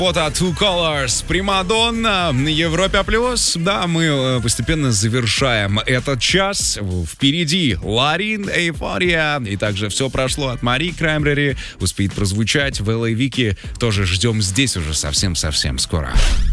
Фото Two Colors, Примадонна на Европе Плюс. Да, мы постепенно завершаем этот час. Впереди Ларин, Эйфория. И также все прошло от Мари Краймбрери. Успеет прозвучать в LA Вики. Тоже ждем здесь уже совсем-совсем скоро.